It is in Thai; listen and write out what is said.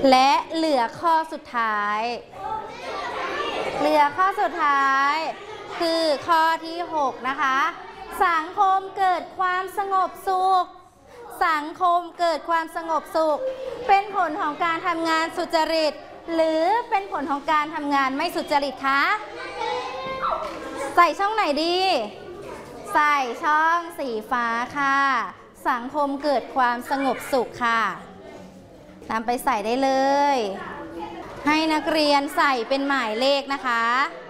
และเหลือข้อสุดท้ายคือข้อที่6นะคะสังคมเกิดความสงบสุขเป็นผลของการทำงานสุจริตหรือเป็นผลของการทำงานไม่สุจริตคะใส่ช่องไหนดีใส่ช่องสีฟ้าค่ะสังคมเกิดความสงบสุขค่ะนำไปใส่ได้เลยให้นักเรียนใส่เป็นหมายเลขนะคะ